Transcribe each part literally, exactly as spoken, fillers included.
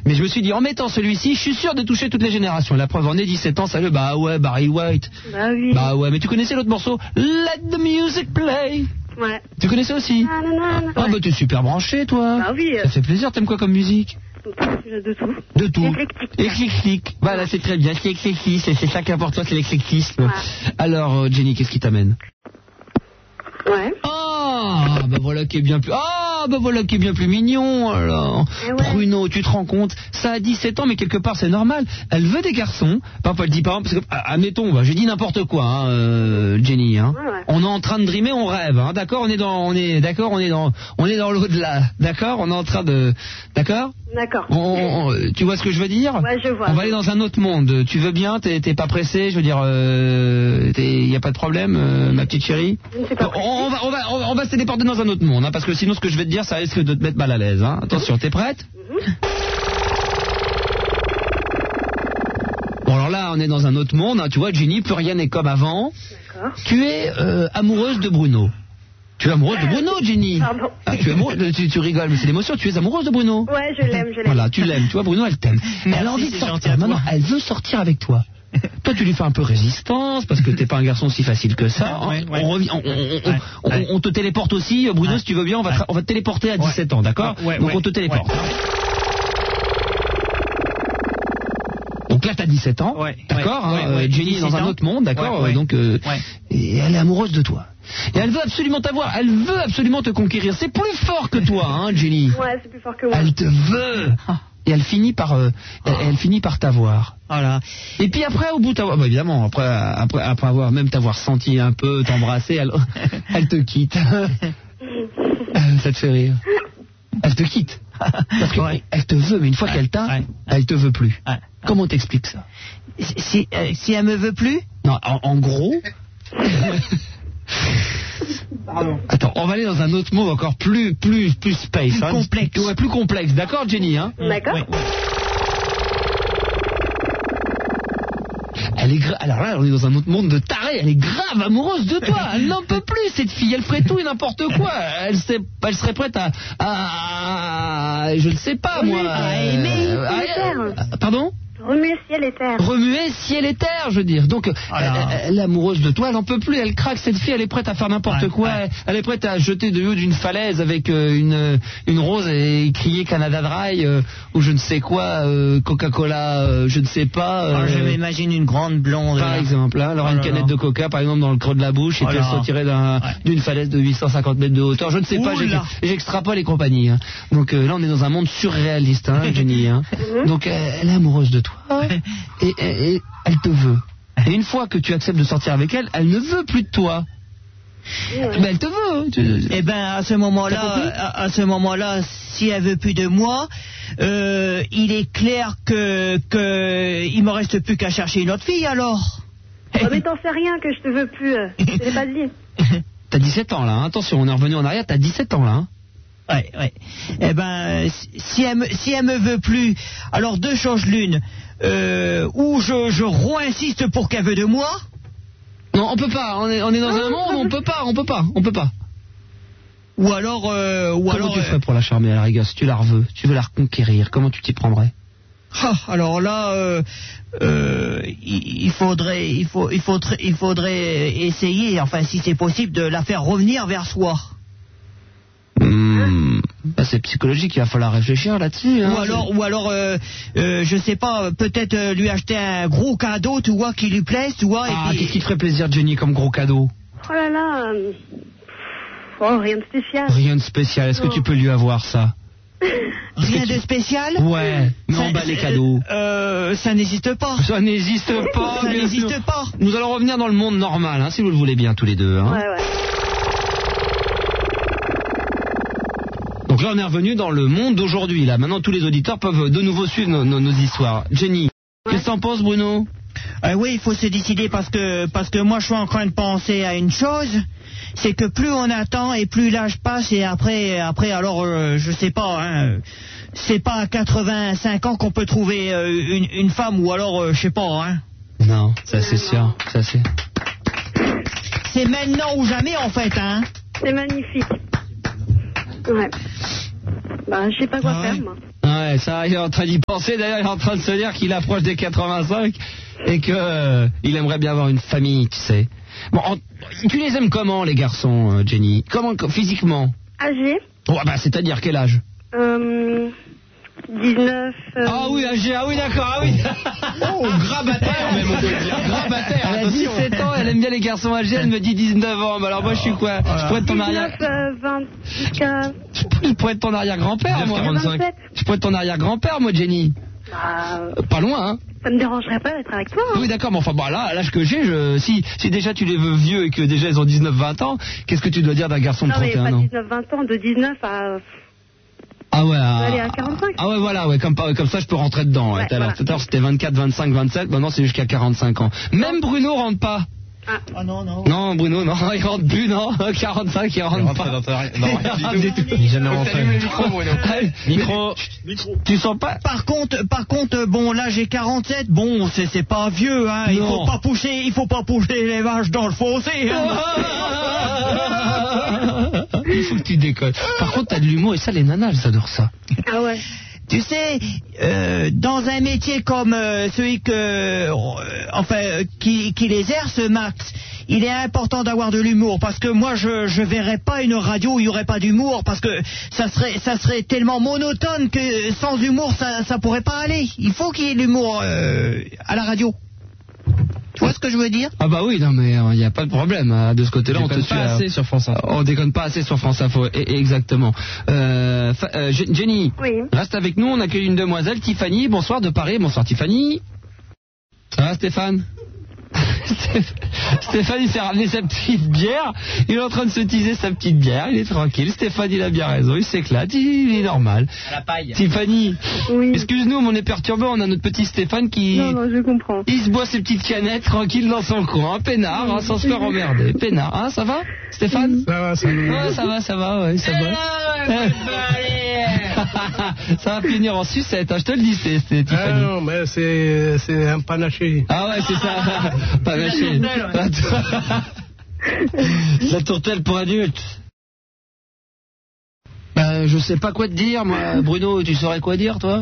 Mais je me suis dit, en mettant celui-ci, je suis sûr de toucher toutes les générations. La preuve en est, dix-sept ans, ça le, bah ouais, Barry White. Bah oui. Bah ouais, mais tu connaissais l'autre morceau? Let the music play. Ouais. Tu connaissais aussi? Ah, non, non, non. Ah Ouais. bah t'es super branché, toi. Bah oui. Ça fait plaisir, t'aimes quoi comme musique? De tout. De tout. Éclectique. Éclectique. Voilà, c'est très bien. C'est éclectique, c'est c'est ça qui est important, c'est l'éclectisme. Ouais. Alors, euh, Jenny, qu'est-ce qui t'amène? Ouais. Ah, bah voilà qui est bien plus... Ah, bah voilà qui est bien plus mignon, alors. Eh ouais. Bruno, tu te rends compte? Ça a dix-sept ans, mais quelque part, c'est normal. Elle veut des garçons. Papa le dit pas, parce que, ah, admettons, bah, j'ai dit n'importe quoi, hein, euh, Jenny, hein. Ouais, ouais. On est en train de dreamer, on rêve, hein. D'accord? On est dans, on est, d'accord? On est dans, on est dans l'au-delà. D'accord? On est en train de, d'accord? D'accord. On- on- on- tu vois ce que je veux dire? Ouais, je vois. On va aller dans un autre monde. Tu veux bien? T'es t'es pas pressé? Je veux dire, il y a pas de problème, euh, ma petite chérie? Je ne sais pas. on, on va, on va, on va, on va se téléporter dans un autre monde, hein, parce que sinon, ce que je vais te dire, ça risque de te mettre mal à l'aise. Hein. Attention, t'es prête? Bon, alors là, on est dans un autre monde. Hein, tu vois, Jenny, plus rien n'est comme avant. D'accord. Tu es euh, amoureuse de Bruno. Tu es amoureuse de Bruno, Jenny? Pardon. Ah, tu, es amoureuse, tu, tu rigoles, mais c'est l'émotion. Tu es amoureuse de Bruno? Ouais, je l'aime, je l'aime. Voilà, tu l'aimes. Tu vois, Bruno, elle t'aime. Elle Merci, a envie de c'est sortir. gentil à toi. Maintenant, elle veut sortir avec toi. Toi, tu lui fais un peu résistance parce que t'es pas un garçon si facile que ça. Ouais, ouais. On, revient, on, on- on- Ouais, on- ouais. on te téléporte aussi, Bruno, Ouais. si tu veux bien, on va, te, on va te téléporter à dix-sept ans, d'accord? Ouais, Donc ouais, on te téléporte. ouais. Donc là, t'as dix-sept ans, Ouais, d'accord? ouais, hein, ouais, ouais. Jenny est dans dix-sept un ans. autre monde, d'accord? Ouais, ouais. Donc, euh, Ouais. et elle est amoureuse de toi. Et elle veut absolument t'avoir. Elle veut absolument te conquérir. C'est plus fort que toi, hein, Jenny. Ouais, c'est plus fort que moi. Elle te veut. Et elle finit par, euh, elle, elle finit par t'avoir. Voilà. Et puis après, au bout d'avoir, bah évidemment, après, après, après avoir même t'avoir senti un peu t'embrasser, elle, elle te quitte. Ça te fait rire. Elle te quitte. Parce que Ouais. elle te veut, mais une fois Ouais. qu'elle t'a, Ouais. elle te veut plus. Ouais. Comment t'expliques ça? Si, euh, si elle me veut plus? Non, en, en gros. Attends, on va aller dans un autre mot encore plus, plus, plus space. Plus hein. complexe. Ouais, plus complexe. D'accord, Jenny, hein? D'accord. Ouais, ouais. Elle est gra- Alors là, on est dans un autre monde de taré. Elle est grave amoureuse de toi. Elle n'en peut plus, cette fille. Elle ferait tout et n'importe quoi. Elle, sait- elle serait prête à, à- je ne sais pas moi. À aimer, euh, à faire. à- Pardon? Remuer ciel et terre. Remuer ciel et terre, je veux dire. Donc, Voilà. elle, elle est amoureuse de toi, elle n'en peut plus, elle craque, cette fille, elle est prête à faire n'importe Ouais, quoi, ouais. Elle, elle est prête à jeter de haut d'une falaise avec euh, une, une rose et crier Canada Dry, euh, ou je ne sais quoi, euh, Coca-Cola, euh, je ne sais pas. euh, Alors, je m'imagine une grande blonde. par là. exemple, hein, elle aura Oh une là canette là. de coca, par exemple, dans le creux de la bouche, et puis elle Voilà. sortirait d'un- Ouais. d'une falaise de huit cent cinquante mètres de hauteur. Je ne sais pas, j'ai- Oula. j'extrapole les compagnies. Hein. Donc euh, là, on est dans un monde surréaliste, hein, Jenny. Hein. Donc euh, elle est amoureuse de toi, et, et- et elle te veut. Et une fois que tu acceptes de sortir avec elle, elle ne veut plus de toi. Mais elle te veut. hein. Tu- Eh ben, à ce T'as compris moment-là, à, à ce moment-là, si elle veut plus de moi, euh, il est clair que que il me reste plus qu'à chercher une autre fille alors. Oh, mais t'en sais rien que je te veux plus. euh. Je l'ai pas dit. T'as dix-sept ans là, hein. Attention, on est revenu en arrière, t'as dix-sept ans là. Hein. Ouais, ouais. Eh ben, si- si elle me, si elle me veut plus, alors deux choses l'une. Euh, ou je, je re-insiste pour qu'elle veut de moi. Non, on peut pas, on est, on est dans un monde, on peut pas, on peut pas, on peut pas. Ou alors, euh, ou Comment alors. tu euh, ferais pour la charmer à la rigueur, si tu la reveux, tu veux la reconquérir, comment tu t'y prendrais? ah, alors là, euh, euh, il, il faudrait, il faut, il faudrait, il faudrait essayer, enfin, si c'est possible, de la faire revenir vers soi. Hmm, bah, c'est psychologique, il va falloir réfléchir là-dessus. Hein. Ou alors, ou alors, euh, euh, je sais pas, peut-être euh, lui acheter un gros cadeau, tu vois, qui lui plaise, tu vois. Ah, et puis... qu'est-ce qui te ferait plaisir, Jenny, comme gros cadeau? Oh là là. euh, Oh, rien de spécial. Rien de spécial, est-ce que Non. tu peux lui avoir ça? Rien que tu- de spécial. Ouais, mais Ça- en bas les euh, cadeaux. Euh, ça n'existe pas. Ça n'existe pas, Ça bien n'existe sûr. pas. Nous allons revenir dans le monde normal, hein, si vous le voulez bien, tous les deux. Hein. Ouais, ouais. Donc là, on est revenu dans le monde d'aujourd'hui. Là, maintenant, tous les auditeurs peuvent de nouveau suivre nos, nos- nos histoires. Jenny, qu'est-ce que t'en penses, Bruno? Euh, oui, il faut se décider parce que parce que moi je suis en train de penser à une chose, c'est que plus on attend et plus l'âge passe et après après alors euh, je sais pas, hein, c'est pas à quatre-vingt-cinq ans qu'on peut trouver euh, une, une femme ou alors euh, je sais pas, hein. Non, ça c'est sûr, ça c'est. C'est maintenant ou jamais en fait, hein. C'est magnifique. Ouais. Bah, je sais pas quoi Ah ouais. faire, moi. Ah Ouais, ça, il est en train d'y penser. D'ailleurs, il est en train de se dire qu'il approche des quatre-vingt-cinq et que euh, il aimerait bien avoir une famille, tu sais. Bon, en, tu les aimes comment, les garçons, euh, Jenny? Comment, physiquement? Âgé. Oh, bah, c'est-à-dire quel âge? Euh... dix-neuf. Euh... Ah oui, âgé, ah oui, d'accord, ah oui. Oh, grabataire, même, on peut le dire. Grabataire, Elle a dix-sept ans, elle aime bien les garçons âgés, elle me dit dix-neuf ans. Mais alors, moi, je suis quoi? Je pourrais être ton arrière... dix-neuf, euh, vingt jusqu'à... Je pourrais être ton arrière-grand-père, moi. vingt-sept. Je pourrais être ton arrière-grand-père, moi, Jenny. Bah, Euh, Pas loin, hein. ça me dérangerait pas d'être avec toi. Hein. Oui, d'accord, mais enfin, bon, là, à l'âge que j'ai, je... si, si déjà tu les veux vieux et que déjà ils ont dix-neuf vingt ans, qu'est-ce que tu dois dire d'un garçon de Non, mais trente et un pas ans? dix-neuf vingt ans, de dix-neuf à... Ah ouais, ah, aller à quarante-cinq. Ah ouais, voilà, ouais, comme, comme ça je peux rentrer dedans. Ouais, Ouais, tout à l'heure, voilà. tout à l'heure, c'était vingt-quatre, vingt-cinq, vingt-sept, maintenant c'est jusqu'à quarante-cinq ans. Même Bruno rentre pas. Ah. Oh non, non. Non, Bruno, non, il rentre plus, non. quarante-cinq, il rentre pas. Dans ta... Non, Il rien du tout. Il est jamais rentré. le micro, Bruno. Micro. Tu sens pas? Par contre, par contre, bon, là j'ai quarante-sept, bon, c'est c'est pas vieux, hein. Il Non. faut pas pousser, il faut pas pousser les vaches dans le fossé. Hein. Il faut que tu déconnes. Par contre, t'as de l'humour et ça, les nanas, elles adorent ça. Ah ouais. Tu sais, euh, dans un métier comme euh, celui que, euh, enfin, euh, qui, qui les exerce, Max, il est important d'avoir de l'humour parce que moi, je je verrais pas une radio où il y aurait pas d'humour parce que ça serait ça serait tellement monotone que sans humour, ça ça pourrait pas aller. Il faut qu'il y ait de l'humour euh, à la radio. Tu vois ce que je veux dire? Ah bah oui, non mais il n'y a pas de problème. Hein. De ce côté-là, on te suit. pas à- assez sur France Info. On déconne pas assez sur France Info, et- et exactement. Euh, fa- euh, Je- Jenny, Oui. reste avec nous, on accueille une demoiselle, Tiffany. Bonsoir de Paris, bonsoir Tiffany. Ça va Stéphane? Stéphane, il s'est ramené sa petite bière, il est en train de se teaser sa petite bière, il est tranquille. Stéphane, il a bien raison, il s'éclate, il est normal. À la paille. Tiffany, Oui. excuse-nous, mais on est perturbé, on a notre petit Stéphane qui... Non, non, je comprends. Il se boit ses petites canettes tranquille dans son coin, peinard, hein, sans se faire emmerder. Peinard, hein, ça va, Stéphane? Ça va, ça va. Ouais, ça va, ça va, ouais, ça va. Ça va finir en sucette, hein, je te le dis, c'est c'est Ah Tiffany. non, mais c'est c'est un panaché. Ah ouais, c'est ça, panaché. La, tour- La tourtelle pour adultes. Ben, je sais pas quoi te dire, moi. Bruno, tu saurais quoi dire, toi?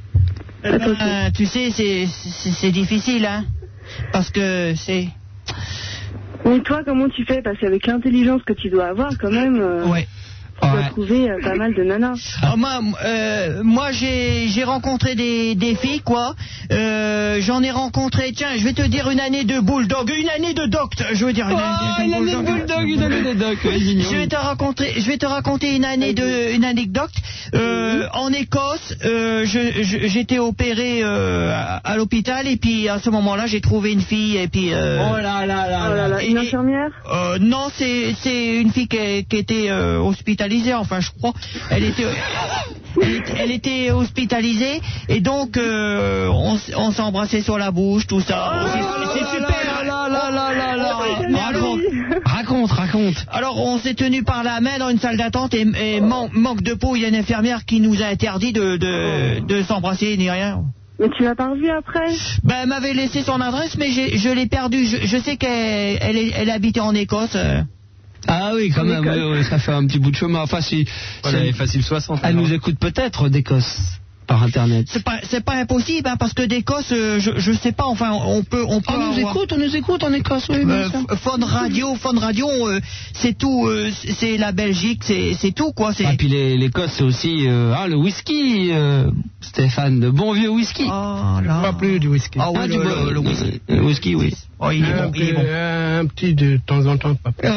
Euh, tu sais, c'est c'est c'est difficile, hein, parce que c'est. Mais toi, comment tu fais? Parce qu'avec l'intelligence que tu dois avoir, quand même, euh, Ouais. tu dois Ouais. trouver euh, pas mal de nanas. Alors, moi, euh, moi j'ai j'ai rencontré des, des filles, quoi. Euh, J'en ai rencontré, tiens, je vais te dire une année de bulldog, une année de docte, je veux dire une Oh, année il de a des bulldogs, il a des bulldogs, ouais, mignon. Je vais te raconter, je vais te raconter une année de, une anecdote. Euh, en Écosse, euh, je- je- j'étais opéré euh, à, à l'hôpital et puis à ce moment-là, j'ai trouvé une fille et puis. Euh, Oh là là là Oh là là, une Et- infirmière? euh, non, c'est c'est une fille qui, qui était euh, hospitalisée, enfin je crois. Elle était, elle était, elle était hospitalisée et donc euh, on, s- on s'est embrassé sur la bouche, tout ça. C'est c'est super. là là là là là. Mais alors, Raconte, raconte. alors on s'est tenu par la main dans une salle d'attente et, et man- manque de peau, il y a une infirmière qui nous a interdit de, de, de s'embrasser ni rien. Mais tu l'as pas revue après? Ben, elle m'avait laissé son adresse, mais j'ai- je l'ai perdue. Je, je sais qu'elle elle, est- elle habitait en Écosse. euh. Ah oui, quand même, oui, oui, ça fait un petit bout de chemin. Enfin, si, Voilà, si- elle est facile soixante. elle nous écoute peut-être d'Écosse par internet. C'est pas, c'est pas impossible, hein, parce que d'Écosse, euh, je, je sais pas, enfin, on peut, on peut On nous avoir- écoute, on nous écoute en Écosse, oui, bien Euh, sûr. F- Fun Radio, Fun Radio, euh, c'est tout, euh, c'est c'est la Belgique, c'est c'est tout, quoi. C'est. Ah, puis les- l'Écosse, c'est aussi euh, ah, le whisky, euh, Stéphane, de bon vieux whisky. Oh là. Pas plus du whisky. Ah oui, Ah, le, du le- bon- le whisky. le whisky, oui. Oh, il est un, bon, il est peu- bon. un petit de temps en temps, pas plus.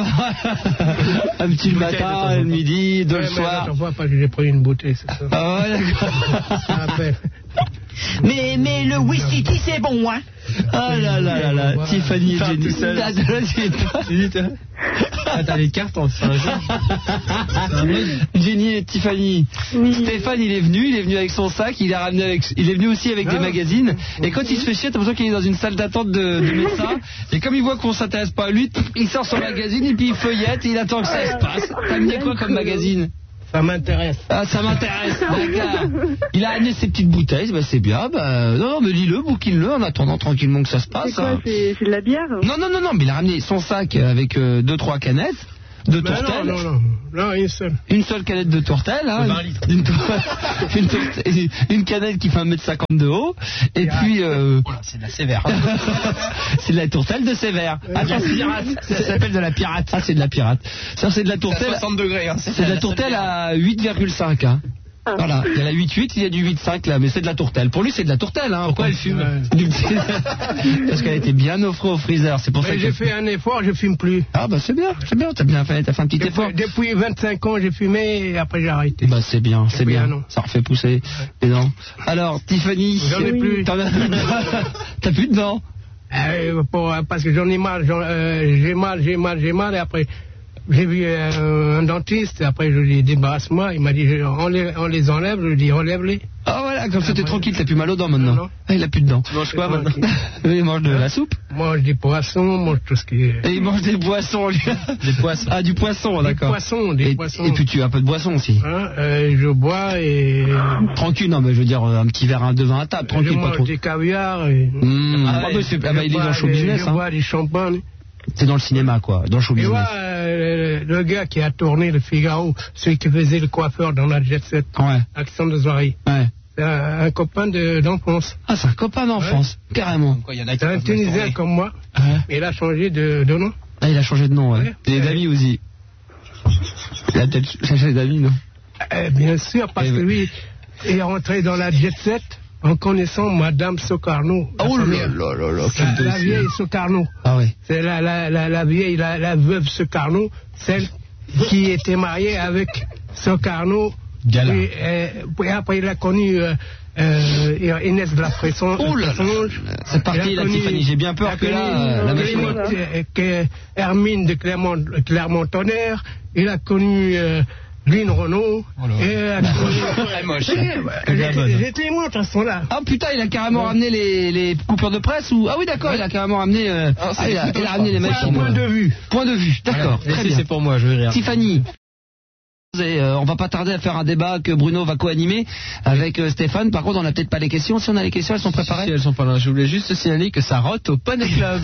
Un petit le matin, le midi, deux Ouais, le mais soir. l'autre fois, pas que j'ai pris une bouteille, c'est ça. Ah ouais, d'accord. Ça rappelle. Mais, mais le whisky, c'est bon, hein. Ah là là là là, Voilà. Tiffany et Parle Jenny. tout seul. Ah, là, c'est pas- Vite. Ah, t'as les cartes, c'est un jeu. Jenny et Tiffany. Oui. Stéphane, il est venu, il est venu avec son sac, il est ramené avec, il est venu aussi avec des Ah. magazines. Et quand il se fait chier, t'as l'impression qu'il est dans une salle d'attente de, de médecin. Et comme il voit qu'on s'intéresse pas à lui, il sort son magazine et puis il feuillette et il attend que ça se passe. T'as amené quoi comme magazine? Ça m'intéresse. Ah, ça m'intéresse, d'accord. Il a amené ses petites bouteilles, bah c'est bien, bah non, non, mais lis-le, bouquine-le en attendant tranquillement que ça se C'est passe. quoi? hein. C'est c'est de la bière? Non, non, non, non, mais il a ramené son sac avec euh, deux, trois canettes. de Ben tourtelle. non, non, non, non, une seule. Une seule canette de tourtelle, hein, vingt litres. une, tour- une, tourtelle- une canette qui fait un mètre cinquante de haut, et puis euh, Voilà, c'est de la sévère. c'est de la tourtelle de Sévère. Ah, de la ça, pirate. Ça s'appelle de la pirate. ah, c'est de la pirate. Ça, c'est de la C'est à tourtelle. soixante degrés. Hein. C'est de la tourtelle à huit virgule cinq. Hein. Voilà, il y a la huit virgule huit, il y a du huit virgule cinq là, mais c'est de la tourtelle. Pour lui, c'est de la tourtelle. Hein. Pourquoi elle fume? Parce qu'elle était bien offrée au freezer. C'est pour ça Mais que j'ai fait un effort, je fume plus. Ah bah c'est bien, c'est bien. T'as bien fait, t'as fait un petit effort. Depuis, depuis vingt-cinq ans, j'ai fumé et après j'ai arrêté. Bah c'est bien, c'est Depuis bien. un an. Ça refait pousser les dents. Alors Tiffany, J'en ai plus. t'en as plus de dents. T'as plus de dents. Euh, pour- parce que j'en ai mal, j'en- euh, j'ai mal, j'ai mal, j'ai mal, et après j'ai vu euh, un dentiste, après je lui ai dit débarrasse-moi, il m'a dit je- on les, on les enlève, je lui ai dit relève-les. Ah voilà, comme ça t'es tranquille, t'as plus mal aux dents maintenant. Non. Ah, il a plus de dents. Tu manges quoi Tranquille. maintenant? Il mange de la soupe. Mange des poissons, mange tout ce qui est... Et il mange des boissons, lui. Des poissons. Ah, du poisson, Des d'accord. poissons, des Et, poissons. et puis tu as un peu de boisson aussi. Hein, euh, je bois et... Tranquille, non mais je veux dire un petit verre un de vin à table, je tranquille, pas mange trop. des caviars et... Mmh. Ah, Ah, ouais. bah, c'est- ah bah, il est je dans le bois show des- business, Je hein. bois du champagne. C'est dans le cinéma quoi, dans le show Et business. voilà, euh, le gars qui a tourné le Figaro, celui qui faisait le coiffeur dans la Jet Set, Ouais, Alexandre Zoari, ouais. c'est un, un copain de- d'enfance. Ah, c'est un copain d'enfance, carrément. Quoi, il y en a qui C'est un peuvent mal Tunisien tourner. comme moi, Ouais. et il a changé de, de nom. Ah, il a changé de nom, ouais. Ouais. Et d'amis aussi. Il a peut-être changé d'amis, non? Eh, bien sûr, parce Eh que ben. lui est rentré dans la Jet Set en connaissant Madame Socarno. la Oh là première. là là là, quel La, la dossier. vieille Socarno. Ah ouais. C'est la, la, la, la vieille, la, la veuve Socarno, celle qui était mariée avec Socarno. Gala. Et, euh, puis après, il a connu euh, euh, Inès de la Fresson. Oh là là. Fressange. C'est parti, Il a là, Tiffany. J'ai bien peur il a que là, connu, euh, la euh, machine- euh, que Hermine de Clermont, Clermont-Tonnerre. Il a connu euh, Lynn Renault. Oh là là. Et, euh, Très moche. Eh, bah, J'étais j'étais moi, de toute façon, là. Ah putain, il a carrément ramené les, les coupures de presse ou... Ah oui d'accord, il a carrément ramené... euh, Ah, c'est ah, il, a, des couteaux, il a je ramené les crois. machines. Point de vue. Point de vue, d'accord, très Laissez, bien. c'est pour moi, je vais rire. Tiffany, et, euh, on va pas tarder à faire un débat que Bruno va co-animer avec euh, Stéphane. Par contre, on n'a peut-être pas les questions. Si on a les questions, elles sont Si, préparées. elles sont pas là. Je voulais juste signaler que ça rote au Poney Club.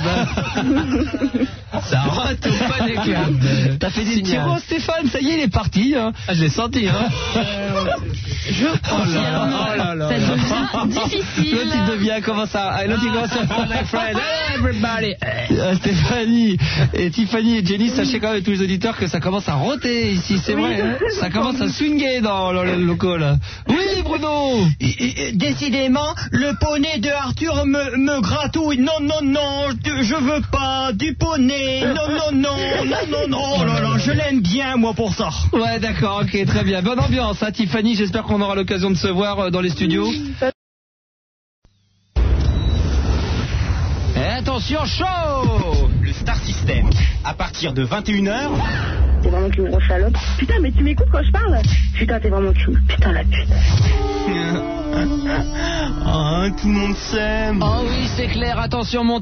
Ça rote au Poney Club. T'as fait des Signal. tiros, Stéphane. Ça y est, il est parti. Hein. Ah, je l'ai senti, hein. Je confirme. Oh là là. Ça devient difficile. L'autre, il devient comment ça ah, L'autre, il commence à... My friend, everybody. Euh, Stéphanie et Tiffany et Jenny, sachez quand même tous les auditeurs que ça commence à roter ici, c'est vrai. Hein, ça commence à swinguer dans le, le local. Là. Oui, Bruno. Et- et- Décidément, le poney de Arthur me, me gratouille. Non, non, non, je, je veux pas du poney. Non, non, non, non, non, non. Oh là là, je l'aime bien, moi, pour ça. Ouais, d'accord, ok, très bien. Bonne ambiance, hein, Tiffany. J'espère qu'on aura l'occasion de se voir euh, dans les studios. Et attention, chaud. Le Star System, à partir de vingt et une heures. T'es vraiment qu'une grosse salope. Putain, mais tu m'écoutes quand je parle? Putain, t'es vraiment cute. Putain, la pute. Ah, tout le monde s'aime. Oh oui, c'est clair. Attention, mon